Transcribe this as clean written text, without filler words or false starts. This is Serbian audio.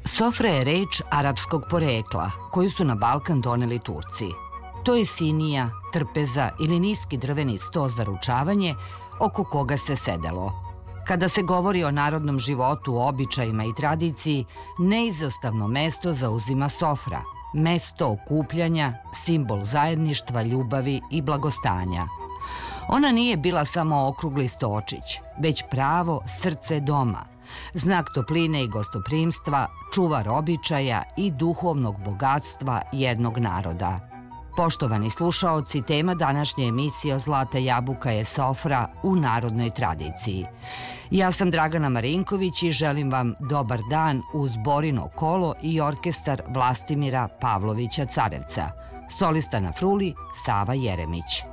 Sofra je reč arapskog porekla koju su na Balkan doneli Turci. To je sinija, trpeza ili niski drveni sto za ručavanje oko koga se sedelo. Kada se govori o narodnom životu, običajima i tradiciji, neizostavno mesto zauzima sofra, mesto okupljanja, simbol zajedništva, ljubavi i blagostanja. Ona nije bila samo okrugli stočić, već pravo srce doma, znak topline i gostoprimstva, čuvar običaja i duhovnog bogatstva jednog naroda. Poštovani slušaoci, tema današnje emisije o Zlata jabuka je sofra u narodnoj tradiciji. Ja sam Dragana Marinković i želim vam dobar dan uz Borino kolo i orkestar Vlastimira Pavlovića Carevca. Solista na fruli Sava Jeremić.